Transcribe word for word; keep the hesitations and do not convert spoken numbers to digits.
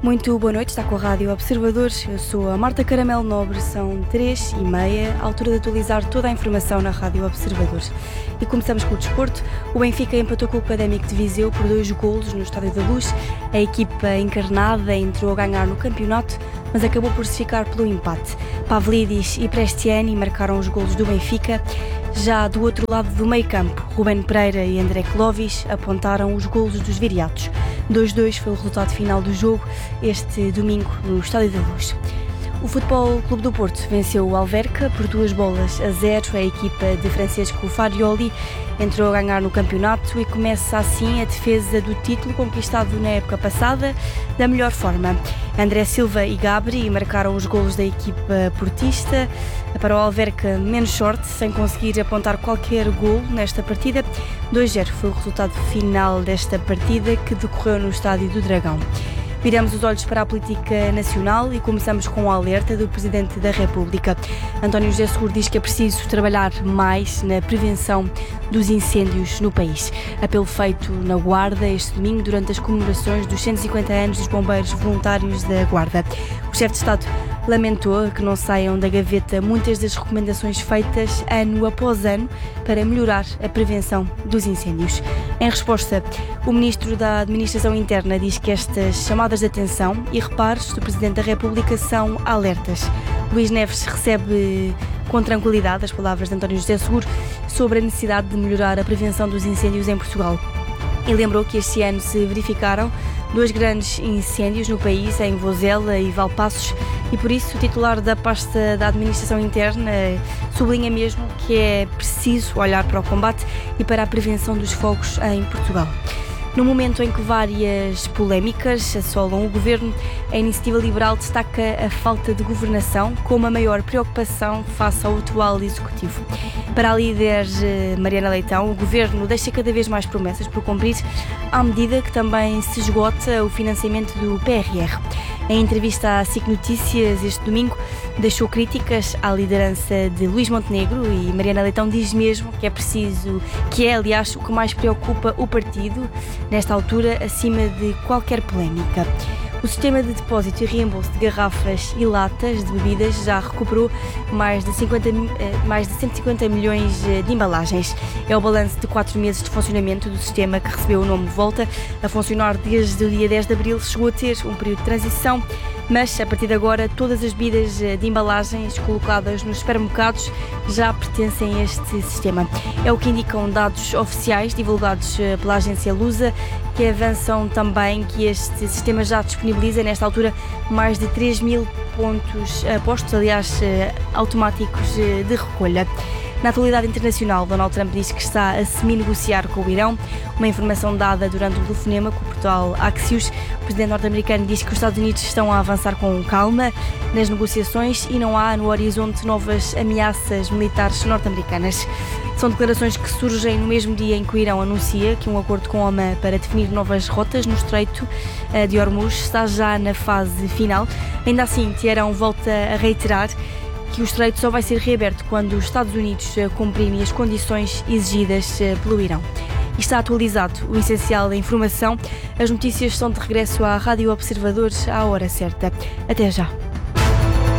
Muito boa noite, está com a Rádio Observadores. Eu sou a Marta Caramelo Nobre, são três e meia, altura de atualizar toda a informação na Rádio Observadores. E começamos com o desporto. O Benfica empatou com o Académico de Viseu por dois golos no Estádio da Luz. A equipa encarnada entrou a ganhar no campeonato, mas acabou por se ficar pelo empate. Pavlidis e Prestiani marcaram os golos do Benfica. Já do outro lado do meio-campo, Rubén Pereira e André Clovis apontaram os golos dos viriatos. dois a dois foi o resultado final do jogo este domingo no Estádio da Luz. O Futebol Clube do Porto venceu o Alverca por duas bolas a zero. A equipa de Francesco Farioli entrou a ganhar no campeonato e começa assim a defesa do título conquistado na época passada da melhor forma. André Silva e Gabri marcaram os golos da equipa portista. Para o Alverca, menos sorte, sem conseguir apontar qualquer golo nesta partida. dois a zero foi o resultado final desta partida que decorreu no Estádio do Dragão. Viramos os olhos para a política nacional e começamos com o alerta do Presidente da República. António José Seguro diz que é preciso trabalhar mais na prevenção dos incêndios no país. Apelo feito na Guarda este domingo durante as comemorações dos cento e cinquenta anos dos bombeiros voluntários da Guarda. O chefe de Estado lamentou que não saiam da gaveta muitas das recomendações feitas ano após ano para melhorar a prevenção dos incêndios. Em resposta, o Ministro da Administração Interna diz que estas chamadas de atenção e reparos do Presidente da República são alertas. Luís Neves recebe com tranquilidade as palavras de António José Seguro sobre a necessidade de melhorar a prevenção dos incêndios em Portugal. E lembrou que este ano se verificaram dois grandes incêndios no país, em Vozela e Valpaços, e por isso o titular da pasta da Administração Interna sublinha mesmo que é preciso olhar para o combate e para a prevenção dos fogos em Portugal. No momento em que várias polémicas assolam o governo, a Iniciativa Liberal destaca a falta de governação como a maior preocupação face ao atual Executivo. Para a líder Mariana Leitão, o governo deixa cada vez mais promessas por cumprir, à medida que também se esgota o financiamento do P R R. Em entrevista à SIC Notícias este domingo, deixou críticas à liderança de Luís Montenegro e Mariana Leitão diz mesmo que é preciso, que é aliás o que mais preocupa o partido nesta altura, acima de qualquer polémica. O sistema de depósito e reembolso de garrafas e latas de bebidas já recuperou mais de, cinquenta, mais de cento e cinquenta milhões de embalagens. É o balanço de quatro meses de funcionamento do sistema que recebeu o nome Volta a funcionar desde o dia dez de abril. Chegou a ter um período de transição, mas a partir de agora todas as bebidas de embalagens colocadas nos supermercados já pertencem a este sistema. É o que indicam dados oficiais divulgados pela agência Lusa, que avançam também que este sistema já disponibiliza nesta altura mais de três mil pontos, postos, aliás, automáticos de recolha. Na atualidade internacional, Donald Trump diz que está a semi-negociar com o Irão, uma informação dada durante um telefonema com o portal Axios. O presidente norte-americano diz que os Estados Unidos estão a avançar com calma nas negociações e não há no horizonte novas ameaças militares norte-americanas. São declarações que surgem no mesmo dia em que o Irão anuncia que um acordo com Omã para definir novas rotas no Estreito de Hormuz está já na fase final. Ainda assim, Teherão volta a reiterar que o Estreito só vai ser reaberto quando os Estados Unidos cumprirem as condições exigidas pelo Irão. E está atualizado o essencial da informação. As notícias estão de regresso à Rádio Observadores à hora certa. Até já.